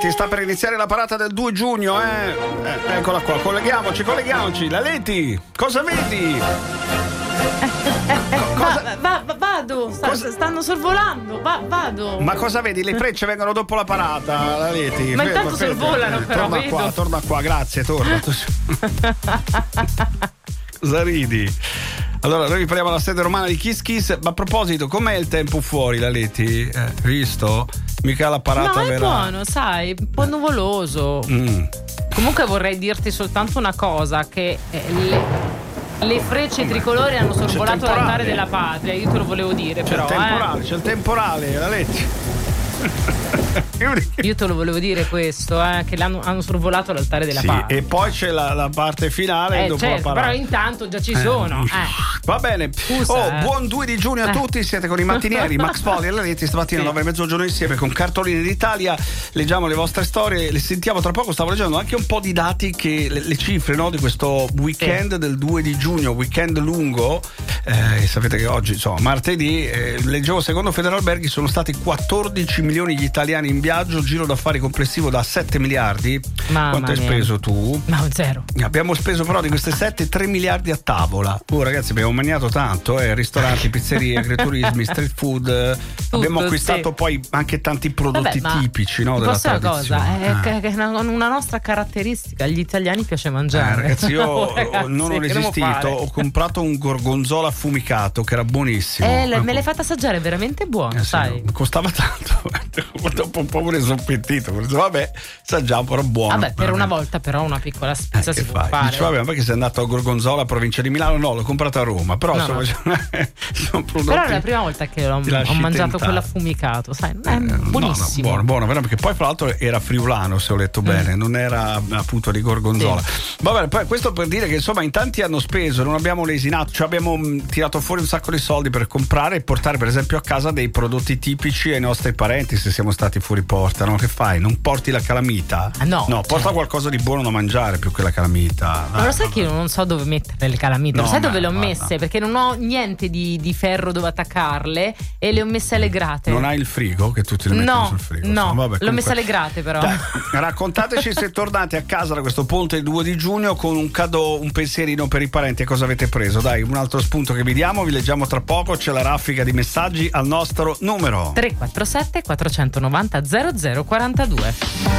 Leti, sta per iniziare la parata del 2 giugno, eccola qua, colleghiamoci. La Leti, cosa vedi? Vado, stanno sorvolando, vado. Ma cosa vedi? Le frecce vengono dopo la parata, la Leti. Ma intanto sorvolano, però torna qua, grazie, torna. Cosa ridi? Allora, noi ripariamo la sede romana di Kiss Kiss. Ma a proposito, com'è il tempo fuori, la Leti? Visto? Mica la parata no, vera. No, è buono, sai, un po' nuvoloso. Comunque vorrei dirti soltanto una cosa, che le frecce tricolori hanno sorvolato l'altare della patria. Io te lo volevo dire, c'è però. C'è il temporale, la Leti. Io te lo volevo dire questo, che hanno sorvolato l'altare della patria. E poi c'è la parte finale dopo la parata. Però intanto già ci sono. Va bene. Scusa, buon 2 di giugno a tutti. Siete con i mattinieri Max Poli e la Leti stamattina 9:30 insieme con Cartoline d'Italia. Leggiamo le vostre storie, le sentiamo tra poco. Stavo leggendo anche un po' di dati, che le cifre, no, di questo weekend del 2 di giugno, weekend lungo. Sapete che oggi, insomma, martedì, leggevo, secondo Federalberghi sono stati 14 milioni gli italiani in viaggio, giro d'affari complessivo da 7 miliardi. Quanto hai speso tu? No, zero. Abbiamo speso però di queste 7 3 miliardi a tavola. Ragazzi, abbiamo mangiato tanto, ristoranti, pizzerie, agriturismi, street food. Abbiamo acquistato poi anche tanti prodotti tipici, no, della tradizione. È una nostra caratteristica, agli italiani piace mangiare. Ragazzi, io non ho resistito, ho comprato un gorgonzola affumicato che era buonissimo. Me l'hai fatta assaggiare, è veramente buono, sai. No, costava tanto. Dopo un po' me ne sono pentito. Vabbè, assaggiamo, però buono. Vabbè, per una volta però una piccola spesa si può fare. Dice, vabbè, ma perché sei andato a Gorgonzola, provincia di Milano? No, l'ho comprato a Roma. Però sono prodotti. Però è la prima volta che ho mangiato quello affumicato, sai, è buonissimo. Buono, perché poi fra l'altro era friulano, se ho letto bene, non era appunto di Gorgonzola. Vabbè, poi questo per dire che insomma in tanti hanno speso, non abbiamo lesinato, cioè abbiamo tirato fuori un sacco di soldi per comprare e portare per esempio a casa dei prodotti tipici ai nostri parenti, se siamo stati fuori porta, no? Che fai? Non porti la calamita? No, porta qualcosa di buono da mangiare più che la calamita. Ma lo sai che io non so dove mettere le calamite? Lo sai dove le ho messe? Perché non ho niente di ferro dove attaccarle e le ho messe alle grate. Non hai il frigo che tutti le mettono sul frigo? No, vabbè, l'ho messa alle grate però. Raccontateci se tornate a casa da questo ponte il 2 di giugno con un cadeau, un pensierino per i parenti, e cosa avete preso. Dai, un altro spunto che vi diamo, vi leggiamo tra poco, c'è la raffica di messaggi al nostro numero 347 490 0042.